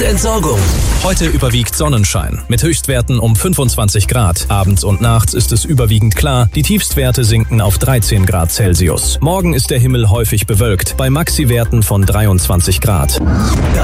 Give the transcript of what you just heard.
Entsorgung. Heute überwiegt Sonnenschein mit Höchstwerten um 25 Grad. Abends und nachts ist es überwiegend klar. Die Tiefstwerte sinken auf 13 Grad Celsius. Morgen ist der Himmel häufig bewölkt, bei Maxiwerten von 23 Grad.